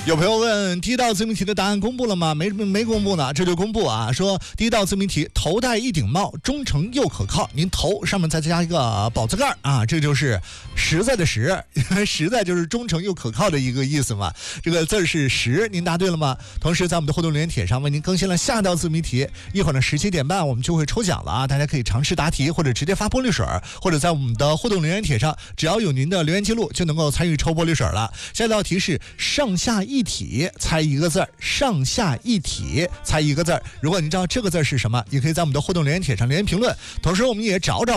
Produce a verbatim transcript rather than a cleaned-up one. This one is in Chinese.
有朋友问第一道自命题的答案公布了吗？没没公布呢，这就公布啊。说第一道自命题，头戴一顶帽，忠诚又可靠。您头上面再加一个宝字盖啊，这就是实在的实，实在就是忠诚又可靠的一个意思嘛。这个字是实，您答对了吗？同时在我们的互动留言帖上为您更新了下道自命题，一会儿呢十七点半我们就会抽奖了啊，大家可以尝试答题或者直接发玻璃水，或者在我们的互动留言帖上，只要有您的留言记录就能够参与抽玻璃水了。下一道题是上下一体，猜一个字儿，上下一体猜一个字儿。如果您知道这个字是什么，也可以在我们的互动留言帖上留言评论，同时我们也找找